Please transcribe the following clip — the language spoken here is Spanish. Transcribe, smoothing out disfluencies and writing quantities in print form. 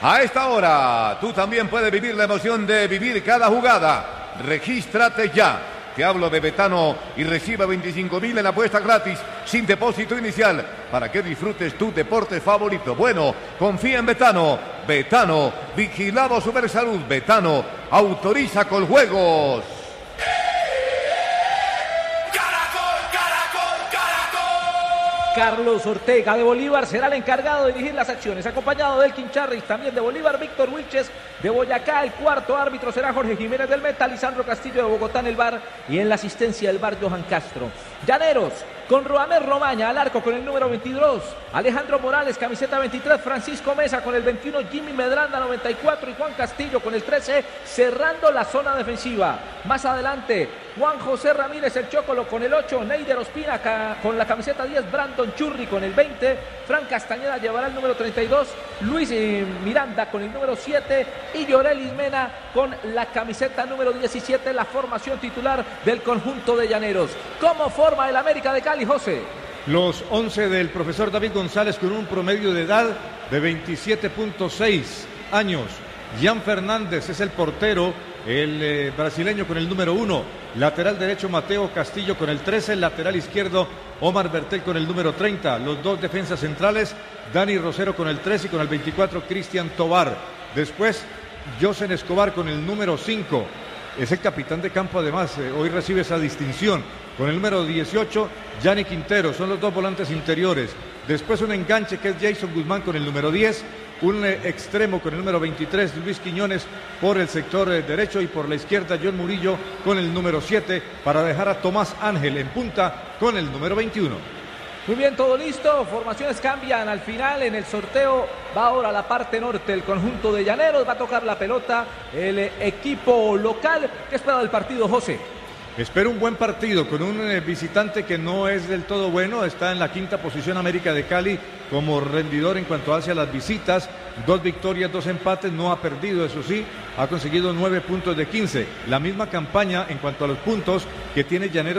A esta hora, tú también puedes vivir la emoción de vivir cada jugada. Regístrate ya. Te hablo de Betano y recibe 25.000 en la apuesta gratis, sin depósito inicial, para que disfrutes tu deporte favorito. Bueno, confía en Betano. Betano, vigilado Supersalud. Betano, autoriza Coljuegos. Carlos Ortega de Bolívar será el encargado de dirigir las acciones, acompañado de Elkin Charris, también de Bolívar, Víctor Wilches de Boyacá. El cuarto árbitro será Jorge Jiménez del Meta, Lisandro Castillo de Bogotá en el VAR y en la asistencia del VAR Johan Castro. Llaneros con Roamer Romaña al arco con el número 22, Alejandro Morales, camiseta 23, Francisco Mesa con el 21, Jimmy Medranda 94 y Juan Castillo con el 13, cerrando la zona defensiva. Más adelante, Juan José Ramírez el Chocolo con el 8, Neider Ospina con la camiseta 10, Brandon Churri con el 20, Fran Castañeda llevará el número 32, Luis Miranda con el número 7 y Llorelis Mena con la camiseta número 17, la formación titular del conjunto de Llaneros. ¿Cómo forma el América de Cali, José? Los 11 del profesor David González con un promedio de edad de 27.6 años. Jan Fernández es el portero, el brasileño con el número 1. Lateral derecho Mateo Castillo con el 13. Lateral izquierdo Omar Bertel con el número 30. Los dos defensas centrales, Dani Rosero con el 13 y con el 24 Cristian Tobar. Después Josen Escobar con el número 5. Es el capitán de campo además, hoy recibe esa distinción. Con el número 18, Gianni Quintero, son los dos volantes interiores. Después un enganche que es Jason Guzmán con el número 10, un extremo con el número 23, Luis Quiñones por el sector derecho y por la izquierda John Murillo con el número 7 para dejar a Tomás Ángel en punta con el número 21. Muy bien, todo listo, formaciones cambian al final en el sorteo, va ahora a la parte norte el conjunto de Llaneros, va a tocar la pelota el equipo local. ¿Qué espera del partido, José? Espero un buen partido con un visitante que no es del todo bueno, está en la quinta posición América de Cali como rendidor en cuanto hacia las visitas, 2 victorias, 2 empates, no ha perdido, eso sí, ha conseguido 9 puntos de 15, la misma campaña en cuanto a los puntos que tiene Llaneros